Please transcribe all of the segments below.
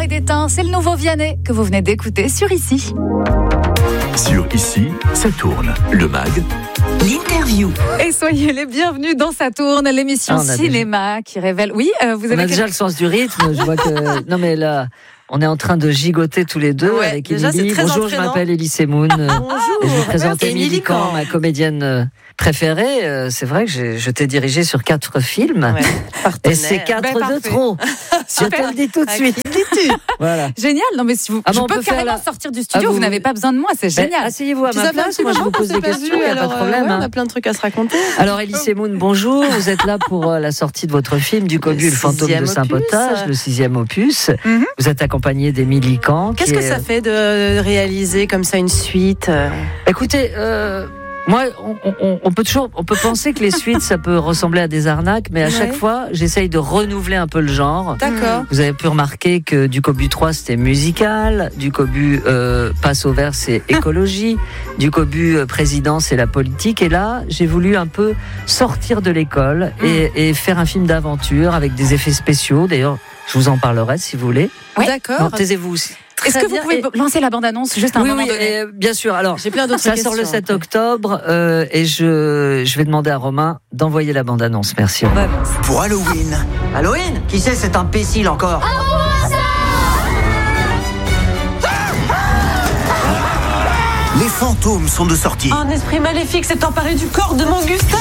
et d'étain, c'est le nouveau Vianney que vous venez d'écouter sur Ici. Sur Ici, ça tourne. Le mag. L'interview. Et soyez les bienvenus dans Ça tourne, l'émission cinéma qui révèle... Oui, vous avez... On a déjà le sens du rythme, je vois que... Non mais là... On est en train de gigoter tous les deux avec Émilie. Bonjour, je m'appelle Elie Semoun. Bonjour. Et je vous présente Émilie Camp, ma comédienne préférée. C'est vrai que je t'ai dirigée sur 4 films. Ouais, et c'est 4 de trop. Je te le dis tout de suite. Voilà. Génial. Non mais si vous, je peux carrément sortir du studio. Vous n'avez pas besoin de moi. C'est génial. Asseyez-vous à ma place. Moi, je vous pose des questions. Il n'y a pas de problème. On a plein de trucs à se raconter. Alors, Elie Semoun, bonjour. Vous êtes là pour la sortie de votre film Du Cobu, le fantôme de Saint-Potage, le 6e opus. Vous êtes accompagné d'Émilie Camp. Qu'est-ce que ça fait de réaliser comme ça une suite ? Écoutez, moi, on peut penser que les suites, ça peut ressembler à des arnaques, mais à chaque fois, j'essaye de renouveler un peu le genre. D'accord. Vous avez pu remarquer que Du Cobu 3, c'était musical. Du Cobu Passe au vert, c'est écologie. Du Cobu président, c'est la politique. Et là, j'ai voulu un peu sortir de l'école et faire un film d'aventure avec des effets spéciaux. D'ailleurs, je vous en parlerai si vous voulais. Oui. D'accord. Non, taisez-vous aussi. Est-ce que vous pouvez lancer la bande-annonce juste à un moment donné ? Bien sûr. Alors, j'ai plein d'autres ça questions. sort le 7 octobre et je vais demander à Romain d'envoyer la bande-annonce. Merci. Romain. Pour Halloween. Halloween ? Qui c'est cet imbécile encore ? Les fantômes sont de sortie. Un esprit maléfique s'est emparé du corps de mon Gustave.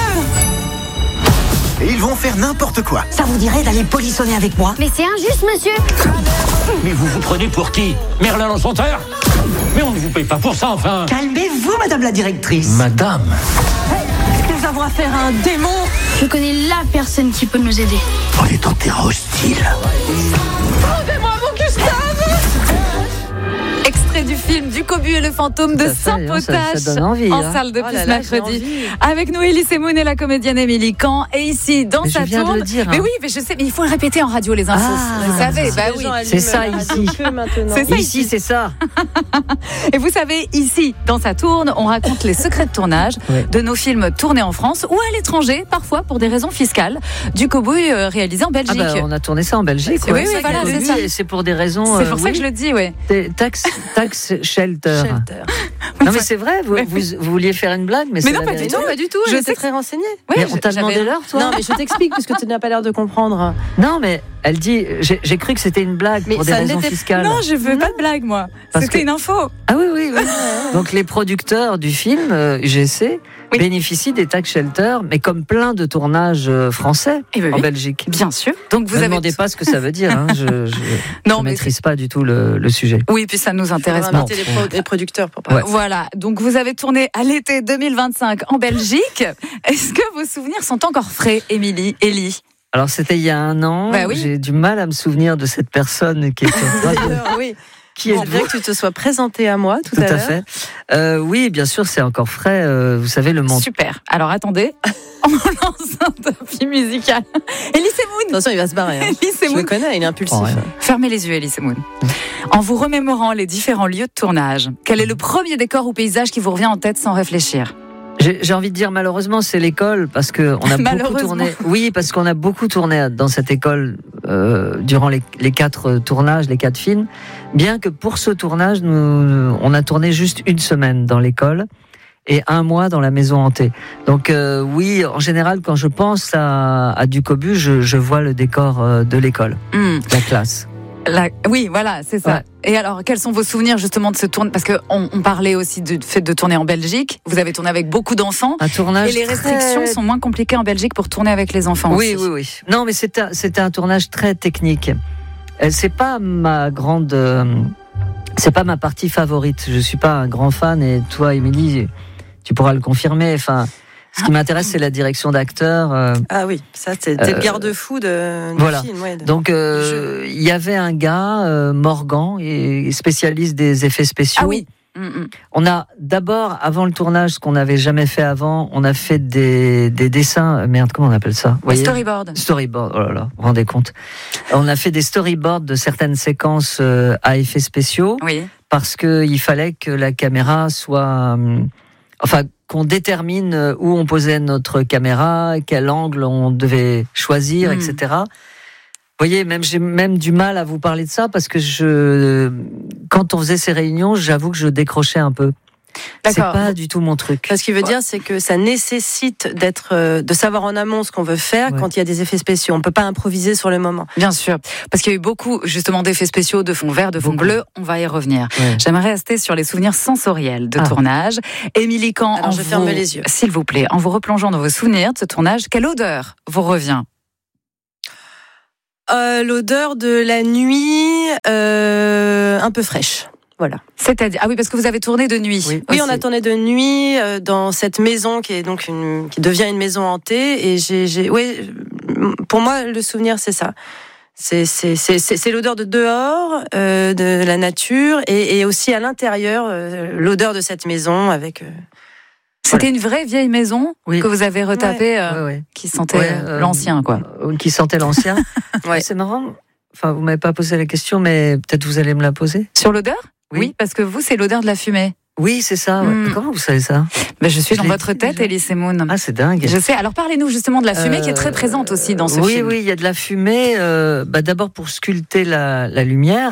Et ils vont faire n'importe quoi. Ça vous dirait d'aller polissonner avec moi ? Mais c'est injuste, monsieur. Mais vous vous prenez pour qui ? Merlin l'Enchanteur ? Mais on ne vous paye pas pour ça, enfin. Calmez-vous, madame la directrice. Madame. Est-ce que nous avons affaire à un démon ? Je connais la personne qui peut nous aider. On est en terrain hostile. Rendez-moi mon Gustave ! Extrait du film Du Cobu et le fantôme de Saint-Potage ça donne envie, en salle depuis ce mercredi. Avec nous, Elie Semoun et la comédienne Émilie Camp. Et ici, dans Ça viens tourne. de le dire, Mais oui, mais je sais, mais il faut le répéter en radio, les infos. Vous savez, bah oui. C'est ça ici. C'est ça Ici, c'est ça. Et vous savez, ici, dans Ça tourne, on raconte les secrets de tournage de nos films tournés en France ou à l'étranger, parfois pour des raisons fiscales. Du Cobu réalisé en Belgique. On a tourné ça en Belgique. Oui, voilà, c'est ça. Et c'est pour des raisons. C'est pour ça que je le dis, oui. Tax shelter. Non mais c'est vrai, vous vouliez faire une blague, mais non, pas du tout, pas du tout. Je sais très renseignée. Mais on t'a demandé l'heure, toi ? Non, mais je t'explique parce que tu n'as pas l'air de comprendre. Non, mais elle dit, j'ai cru que c'était une blague pour des raisons fiscales. Non, je veux pas de blague, moi. C'était une info. Ah oui. Donc les producteurs du film UGC bénéficient des tax shelters, mais comme plein de tournages français en Belgique. Bien sûr. Donc vous ne demandez pas ce que ça veut dire. Hein. Je ne maîtrise pas du tout le sujet. Oui, puis ça nous intéresse pas. Les producteurs pour parler. Voilà. Donc vous avez tourné à l'été 2025 en Belgique. Est-ce que vos souvenirs sont encore frais, Émilie, Elie ? Alors c'était il y a 1 an. J'ai du mal à me souvenir de cette personne qui était. Oui. Qui est bien que tu te sois présenté à moi tout à l'heure. Fait. Oui, bien sûr, c'est encore frais. Vous savez, le monde. Super. Alors attendez, on lance un tapis musical. Elie Semoun. Attention, il va se barrer. Hein. Je le connais, il est impulsif. Fermez les yeux, Elie Semoun. En vous remémorant les différents lieux de tournage, quel est le premier décor ou paysage qui vous revient en tête sans réfléchir ? J'ai envie de dire malheureusement c'est l'école parce que on a beaucoup tourné. Oui, parce qu'on a beaucoup tourné dans cette école durant les 4 tournages, les 4 films. Bien que pour ce tournage, on a tourné juste 1 semaine dans l'école et 1 mois dans la maison hantée. Donc oui, en général, quand je pense à Du Cobu, je vois le décor de l'école, la classe. Oui, voilà, c'est ça. Ouais. Et alors, quels sont vos souvenirs justement de ce tournage ? Parce qu'on parlait aussi du fait de tourner en Belgique. Vous avez tourné avec beaucoup d'enfants. Un tournage. Et les restrictions sont moins compliquées en Belgique pour tourner avec les enfants. Oui, aussi. Oui. Non, mais c'était un tournage très technique. C'est pas ma grande. C'est pas ma partie favorite. Je suis pas un grand fan. Et toi, Émilie, tu pourras le confirmer. Enfin. Ce qui m'intéresse, c'est la direction d'acteur. Ah oui, ça, c'était le garde-fou du film. Ouais, donc, il y avait un gars, Morgan, spécialiste des effets spéciaux. Ah oui. On a d'abord, avant le tournage, ce qu'on n'avait jamais fait avant, on a fait des dessins. Merde, comment on appelle ça ? Storyboard. Storyboard, oh là là, vous vous rendez compte ? On a fait des storyboards de certaines séquences à effets spéciaux. Oui. Parce qu'il fallait que la caméra soit. Qu'on détermine où on posait notre caméra, quel angle on devait choisir, etc. Vous voyez, j'ai même du mal à vous parler de ça parce que quand on faisait ces réunions, j'avoue que je décrochais un peu. D'accord. C'est pas du tout mon truc. Ce qui veut dire, c'est que ça nécessite de savoir en amont ce qu'on veut faire quand il y a des effets spéciaux. On peut pas improviser sur le moment. Bien sûr, parce qu'il y a eu beaucoup justement d'effets spéciaux, de fond vert, de fond bleu. On va y revenir. Ouais. J'aimerais rester sur les souvenirs sensoriels de tournage. Émilie Kahn, je ferme les yeux. S'il vous plaît, en vous replongeant dans vos souvenirs de ce tournage, quelle odeur vous revient ? L'odeur de la nuit, un peu fraîche. Voilà. C'est-à-dire, oui, parce que vous avez tourné de nuit. Oui, on a tourné de nuit dans cette maison qui est donc qui devient une maison hantée. Et pour moi, le souvenir, c'est ça. C'est l'odeur de dehors, de la nature, et aussi à l'intérieur, l'odeur de cette maison avec. C'était une vraie vieille maison que vous avez retapée, qui sentait l'ancien, quoi. Qui sentait l'ancien. C'est marrant. Enfin, vous m'avez pas posé la question, mais peut-être vous allez me la poser. Sur l'odeur ? Oui, parce que vous, c'est l'odeur de la fumée. Oui, c'est ça. Ouais. Comment vous savez ça ? Je suis dans votre tête, Elise Moon. Ah, c'est dingue. Je sais. Alors, parlez-nous justement de la fumée qui est très présente aussi dans ce film. Oui, il y a de la fumée. D'abord pour sculpter la lumière.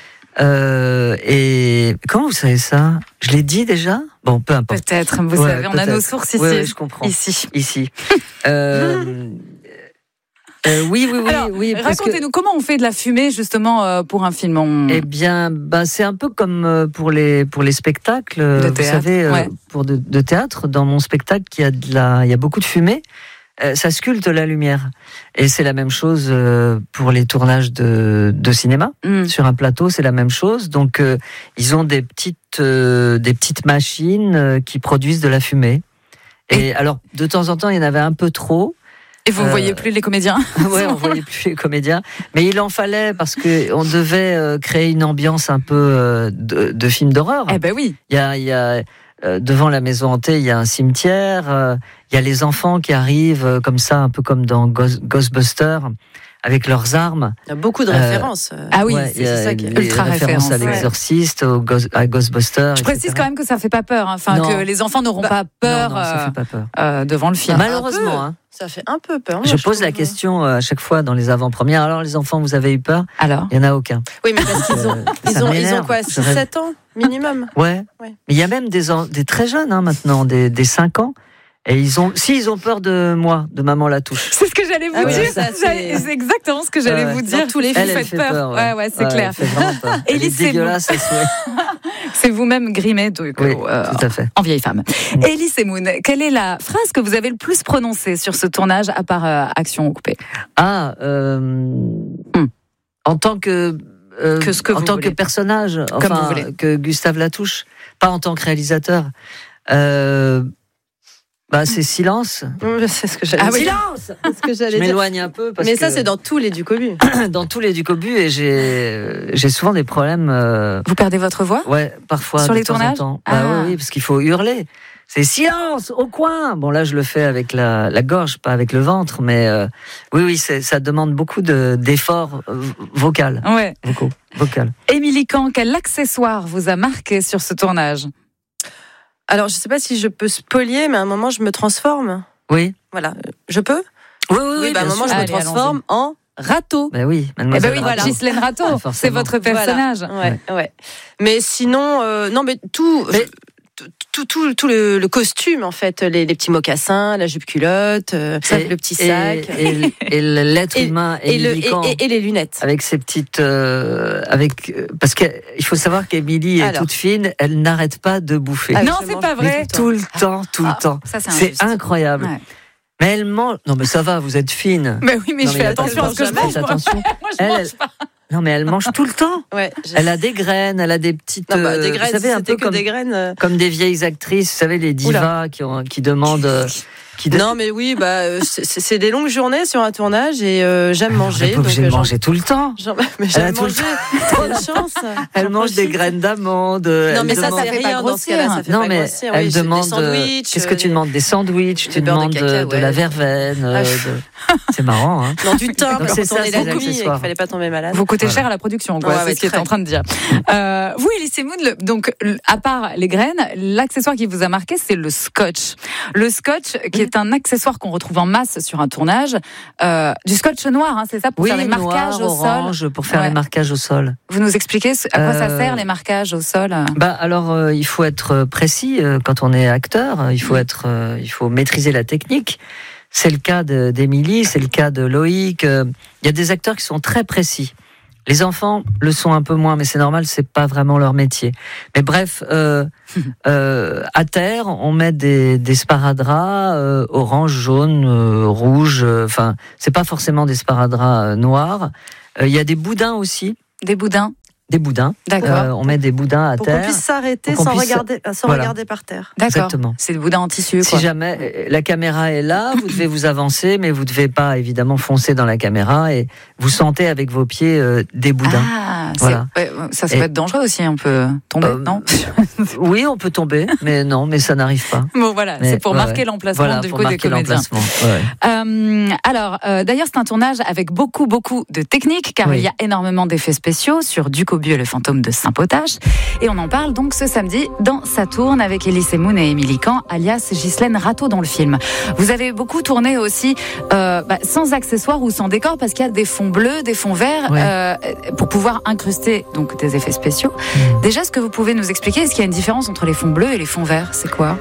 Et comment vous savez ça ? Je l'ai dit déjà ? Bon, peu importe. Peut-être. Vous savez, on a nos sources ici. Oui, je comprends. Ici. Oui. Alors, racontez-nous comment on fait de la fumée justement pour un film. Eh bien, c'est un peu comme pour les spectacles. De théâtre, vous savez, pour de théâtre, dans mon spectacle, il y a beaucoup de fumée. Ça sculpte la lumière. Et c'est la même chose pour les tournages de cinéma. Sur un plateau, c'est la même chose. Donc, ils ont des petites machines qui produisent de la fumée. Et alors, de temps en temps, il y en avait un peu trop. Et vous ne voyez plus les comédiens ? Oui, on ne voyait plus les comédiens. Mais il en fallait parce qu'on devait créer une ambiance un peu de film d'horreur. Eh ben oui. Il y a devant la maison hantée, il y a un cimetière. Il y a les enfants qui arrivent comme ça, un peu comme dans Ghostbusters, avec leurs armes. Il y a beaucoup de références. Ah oui, c'est ça qui est ultra référence. À l'Exorciste, à Ghostbusters. Je précise quand même que ça fait pas peur, que les enfants n'auront pas peur, ça fait pas peur. devant le film. Malheureusement, ça fait un peu peur. Je pose la question à chaque fois dans les avant-premières. Alors les enfants, vous avez eu peur ? Alors ? Il n'y en a aucun. Oui, mais parce qu'ils ont quoi, 6-7 ans minimum. Ouais. Mais il y a même des très jeunes maintenant, des 5 ans. Et s'ils ont peur de moi, de Maman Latouche. C'est ce que j'allais vous dire. C'est exactement ce que j'allais vous dire. Tous les films faites peur. Ouais, c'est clair. Élise, c'est dégueulasse. C'est vous-même grimé tout à fait. En vieille femme. Élise Moon, quelle est la phrase que vous avez le plus prononcée sur ce tournage à part Action coupée ? En tant que personnage, que Gustave Latouche, pas en tant que réalisateur. C'est silence. C'est ce que j'allais dire. Silence. Je m'éloigne un peu. Mais ça, c'est dans tous les Ducobu. Dans tous les Ducobu, et j'ai souvent des problèmes. Vous perdez votre voix ? Ouais, parfois. Sur les tournages ? Oui, parce qu'il faut hurler. C'est silence au coin. Bon, là, je le fais avec la gorge, pas avec le ventre, mais oui, ça demande beaucoup d'efforts vocal. Ouais. Vocal. Émilie Kahn, quel accessoire vous a marqué sur ce tournage ? Alors, je ne sais pas si je peux spoiler, mais à un moment, je me transforme. Oui. Voilà. Je peux ? Oui, à un moment, je me transforme en râteau. Ben oui, mademoiselle Râteau. Ghislaine Râteau, c'est votre personnage. Voilà. Ouais. Mais sinon, tout le costume, en fait, les petits mocassins, la jupe culotte, le petit sac. Et l'être humain. Et les lunettes. Avec ses petites... parce qu'il faut savoir qu'Émilie est toute fine, elle n'arrête pas de bouffer. Non, c'est pas vrai. Tout le temps. Ça, c'est incroyable. Ouais. Mais elle mange... Non, mais ça va, vous êtes fine. Mais oui, mais je fais attention à ce que je mange. Moi, je mange pas. Non, mais elle mange tout le temps. Ouais, elle a des graines, elle a des petites... des graines, vous savez, un peu des graines. Comme des vieilles actrices, vous savez, les divas qui demandent... Non, mais oui, c'est des longues journées sur un tournage et j'aime manger. Donc j'ai mangé tout le temps. Mais j'aime manger. Trop de chance. Elle mange des graines d'amande. Non, mais ça fait rien dans ce cas-là. Ça fait pas grossir. Elle demande. Qu'est-ce que tu demandes ? Des sandwichs. Tu demandes de la verveine. C'est marrant, hein. Non, du thym. Quand on est la nuit et qu'il fallait pas tomber malade. Vous coûtez cher à la production, quoi. C'est ce qu'il est en train de dire. Vous, Elise Moon, donc à part les graines, l'accessoire qui vous a marqué, c'est le scotch. Le scotch qui est c'est un accessoire qu'on retrouve en masse sur un tournage. Du scotch noir, c'est ça, pour faire les marquages au orange, sol. Pour faire les marquages au sol. Vous nous expliquez à quoi ça sert, les marquages au sol? Alors, il faut être précis quand on est acteur. Il faut maîtriser la technique. C'est le cas d'Émilie, c'est le cas de Loïc. Il y a des acteurs qui sont très précis. Les enfants le sont un peu moins, mais c'est normal, c'est pas vraiment leur métier. Mais bref, à terre, on met des sparadraps orange, jaune, rouge. Enfin, c'est pas forcément des sparadraps noirs. Il y a des boudins aussi. Des boudins. D'accord. On met des boudins à terre. Pour qu'on puisse s'arrêter sans regarder par terre. D'accord. Exactement. C'est des boudins en tissu. Si jamais la caméra est là, vous devez vous avancer, mais vous ne devez pas évidemment foncer dans la caméra et vous sentez avec vos pieds des boudins. Voilà. Ça peut être dangereux aussi, on peut tomber, non? Oui, on peut tomber, mais ça n'arrive pas. Bon, voilà, c'est pour marquer l'emplacement du coup des comédiens. Alors, d'ailleurs, c'est un tournage avec beaucoup de techniques, car il y a énormément d'effets spéciaux sur Ducobu et le fantôme de Saint-Potache. Et on en parle donc ce samedi dans Saturne avec Elie Semoun et Émilie Kahn, alias Ghislaine Rateau dans le film. Vous avez beaucoup tourné aussi sans accessoires ou sans décor, parce qu'il y a des fonds bleus, des fonds verts, pour pouvoir incruster donc des effets spéciaux. Déjà, est-ce que vous pouvez nous expliquer, est-ce qu'il y a une différence entre les fonds bleus et les fonds verts? C'est quoi?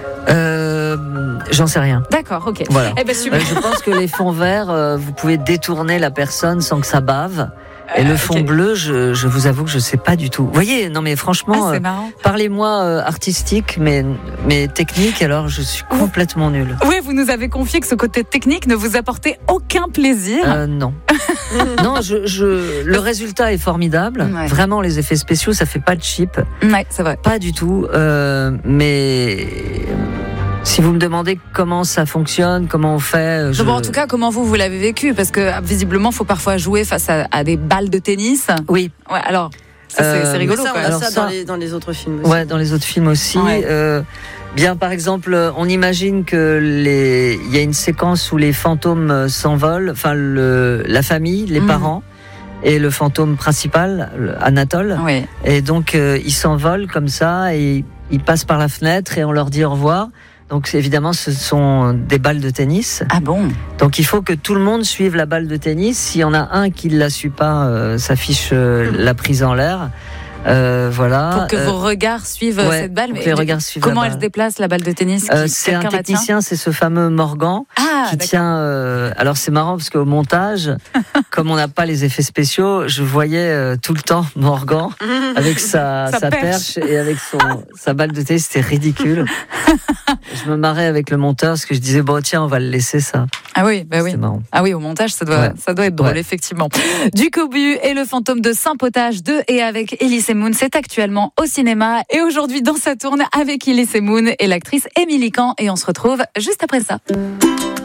J'en sais rien. D'accord, ok. Voilà. Super. Je pense que les fonds verts, vous pouvez détourner la personne sans que ça bave. Et le fond bleu, je vous avoue que je sais pas du tout. Vous voyez, non mais franchement, parlez-moi artistique, mais technique, alors je suis complètement nulle. Oui, vous nous avez confié que ce côté technique ne vous apportait aucun plaisir. Non. Non, le résultat est formidable. Ouais. Vraiment, les effets spéciaux, ça fait pas de cheap. Ouais, c'est vrai. Pas du tout. Mais si vous me demandez comment ça fonctionne, comment on fait... En tout cas, comment vous l'avez vécu? Parce que visiblement, il faut parfois jouer face à des balles de tennis. Oui. Ouais, alors, c'est rigolo. Ça, on a ça dans les autres films aussi. Ouais, dans les autres films aussi. Ouais. Bien, par exemple, on imagine que il y a une séquence où les fantômes s'envolent, enfin la famille, les parents, et le fantôme principal, Anatole. Oui. Et donc, ils s'envolent comme ça, et ils passent par la fenêtre, et on leur dit au revoir. Donc évidemment, ce sont des balles de tennis. Ah bon? Donc il faut que tout le monde suive la balle de tennis. S'il y en a un qui ne la suit pas, ça fiche la prise en l'air. Voilà. Pour que vos regards suivent cette balle. Mais comment elle se déplace, la balle de tennis? C'est un technicien, c'est ce fameux Morgan qui tient. Alors c'est marrant parce qu'au montage, comme on n'a pas les effets spéciaux, je voyais tout le temps Morgan avec sa perche et avec sa balle de tennis. C'était ridicule. Je me marrais avec le monteur parce que je disais tiens, on va le laisser ça. Ah oui, oui. Marrant. Ah oui, au montage, ça doit être drôle, effectivement. Ducobu et le fantôme de Saint-Potache de et avec Elie Semoun, c'est actuellement au cinéma. Et aujourd'hui, dans Saturne, avec Elie Semoun et l'actrice Émilie Kahn. Et on se retrouve juste après ça.